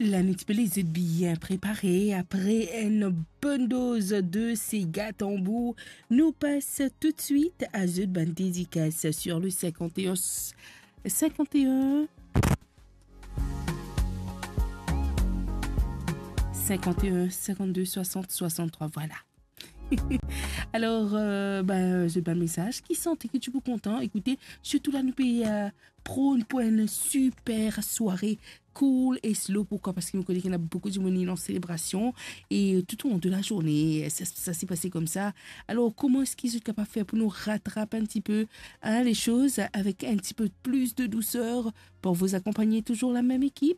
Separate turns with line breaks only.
La Netflix est bien préparée. Après une bonne dose de ces tambour, nous passe tout de suite à The Band dédicace sur le 51 52 60 63. Voilà. Alors, j'ai un message qui sentait que tu es content. Écoutez, surtout là, nous payons prône pour une super soirée cool et slow. Pourquoi? Parce que nous connaissons qu'il y a beaucoup de monde en célébration et tout au long de la journée, ça s'est passé comme ça. Alors, comment est-ce qu'ils sont capables de faire pour nous rattraper un petit peu les choses avec un petit peu plus de douceur pour vous accompagner toujours la même équipe?